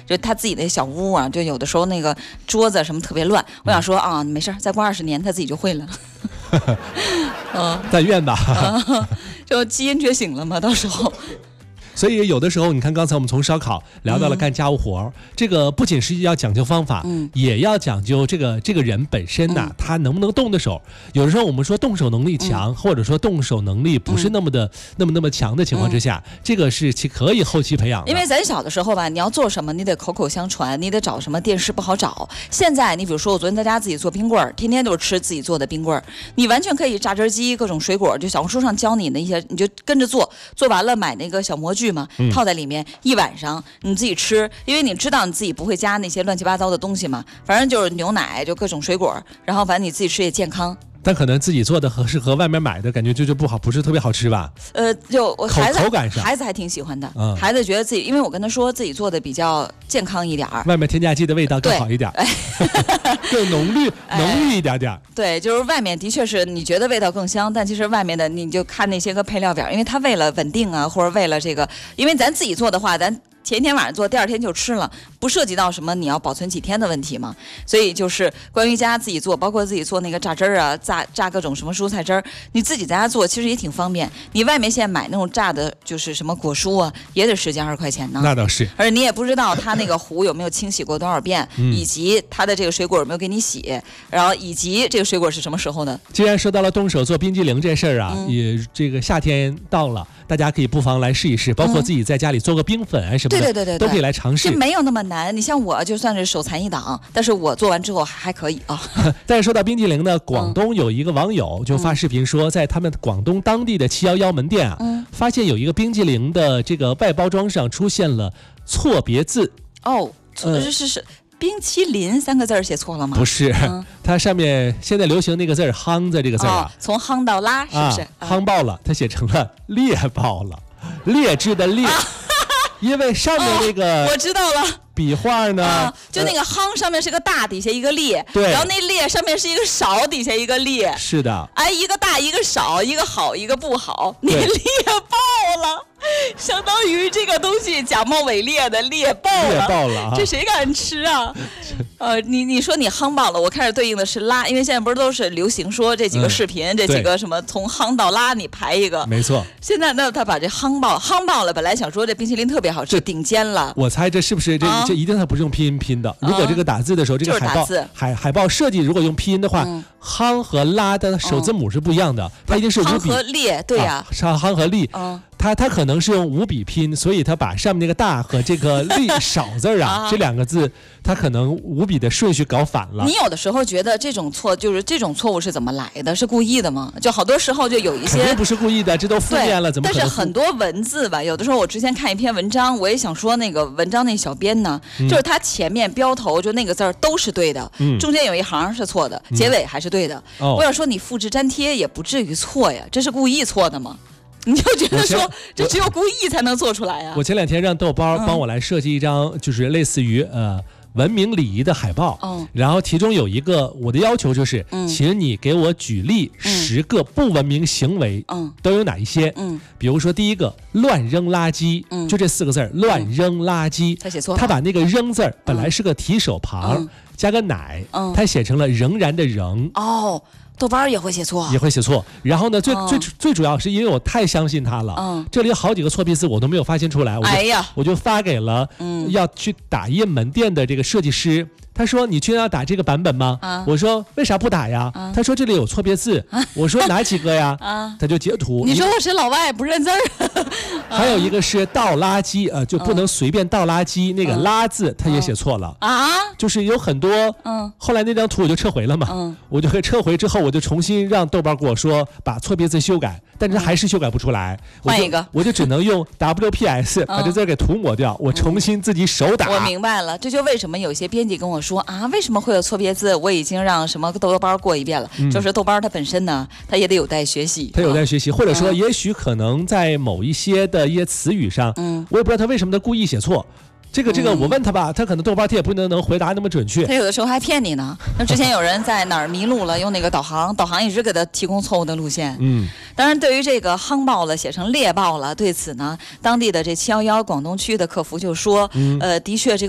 就他自己的小屋啊，就有的时候那个桌子什么特别乱。我想说啊，没事，再过20年他自己就会了。 但愿吧。 就基因觉醒了嘛，到时候。 所以有的时候，你看刚才我们从烧烤聊到了干家务活，这个不仅是要讲究方法，也要讲究这个人本身呐，他能不能动的手。有的时候我们说动手能力强，或者说动手能力不是那么强的情况之下，这个是可以后期培养的。 因为咱小的时候吧，你要做什么，你得口口相传，你得找什么电视不好找。现在你比如说，我昨天在家自己做冰棍儿，天天都是吃自己做的冰棍儿，你完全可以榨汁机各种水果，就小红书上教你的一些，你就跟着做，做完了买那个小模具嘛，套在里面一晚上你自己吃，因为你知道你自己不会加那些乱七八糟的东西嘛，反正就是牛奶就各种水果，然后反正你自己吃也健康。 但可能自己做的和外面买的感觉就不好，不是特别好吃吧？ 就我孩子口感上， 孩子还挺喜欢的。孩子觉得自己，因为我跟他说自己做的比较健康一点儿， 外面添加剂的味道更好一点，更浓郁一点点。 对，就是外面的确是你觉得味道更香，但其实外面的你就看那些个配料表，因为它为了稳定啊，或者为了这个，因为咱自己做的话，咱前一天晚上做，第二天就吃了，不涉及到什么你要保存几天的问题嘛。所以就是关于家自己做，包括自己做那个榨汁儿啊，榨各种什么蔬菜汁儿，你自己在家做其实也挺方便。你外面现在买那种榨的，就是什么果蔬啊，也得10几20块钱呢。 那倒是， 而且你也不知道它那个壶有没有清洗过多少遍，以及它的这个水果有没有给你洗，然后以及这个水果是什么时候的。 既然说到了动手做冰激凌这事儿啊，也这个夏天到了，大家可以不妨来试一试，包括自己在家里做个冰粉啊什么的。 对， 都可以来尝试， 这没有那么难。你像我就算是手残一档，但是我做完之后还可以啊。 但是说到冰激凌呢，广东有一个网友就发视频说，在他们广东当地的711门店啊，发现有一个冰激凌的这个外包装上出现了错别字。 是冰淇淋3个字写错了吗？ 不是，它上面现在流行那个字儿夯子这个字啊， 从夯到拉是不是？ 夯爆了，它写成了劣爆了，劣质的劣。因为上面那个我知道了， 笔画呢， 就那个夯上面是个大，底下一个列， 对， 然后那列上面是一个少，底下一个列， 是的， 一个大一个少，一个好一个不好，你列爆了，相当于这个东西假冒伪劣的列爆了，这谁敢吃啊？你说你夯爆了，我开始对应的是拉，因为现在不是都是流行说这几个视频，这几个什么从夯到拉你排一个， 没错。 现在那他把这夯爆了，本来想说这冰淇淋特别好吃，顶尖了。 我猜这是不是这一定它不是用拼音拼的？如果这个打字的时候，这个海报设计如果用拼音的话，夯和拉的首字母是不一样的，它一定是5笔。 夯和列，对呀， 夯和立。它可能是用5笔拼，所以它把上面那个大和这个立少字啊这2个字，它可能5笔的顺序搞反了。 你有的时候觉得这种错误是怎么来的？是故意的吗？就好多时候就有一些肯定不是故意的，这都负面了，怎么可能？ 但是很多文字吧，有的时候我之前看一篇文章，我也想说那个文章那小编呢，就是他前面标头就那个字儿都是对的，中间有一行是错的，结尾还是对的。我想说你复制粘贴也不至于错呀，这是故意错的吗？你就觉得说这只有故意才能做出来呀？ 我前2天让豆包帮我来设计一张，就是类似于文明礼仪的海报，然后其中有一个我的要求就是，请你给我举例10个不文明行为，都有哪一些？比如说第一个乱扔垃圾，就这4个字乱扔垃圾， 他写错了， 他把那个扔字本来是个提手旁，加个乃，他写成了仍然的仍。 豆包也会写错， 然后呢，最主要是因为我太相信他了，这里有好几个错别字我都没有发现出来，我就发给了要去打印门店的这个设计师。他说你确定要打这个版本吗？我说为啥不打呀？他说这里有错别字。我说哪几个呀？他就截图。 你说我是老外不认字儿。 还有一个是倒垃圾，就不能随便倒垃圾，那个拉字他也写错了就是有很多。后来那张图我就撤回了嘛，我就撤回之后我就重新让豆包跟我说把错别字修改，但是还是修改不出来， 换一个， 我就只能用 WPS 把这字给涂抹掉，我重新自己手打。 我明白了，这就为什么有些编辑跟我说为什么会有错别字？我已经让什么豆包过一遍了，就是豆包它本身呢，它也得有待学习， 或者说也许可能在某一些的一些词语上，我也不知道他为什么他故意写错。这个我问他吧，他可能豆包他也不能回答那么准确， 他有的时候还骗你呢。那之前有人在哪儿迷路了，用那个导航一直给他提供错误的路线。当然对于这个夯爆了写成猎爆了，对此呢，当地的这711广东区的客服就说，的确这个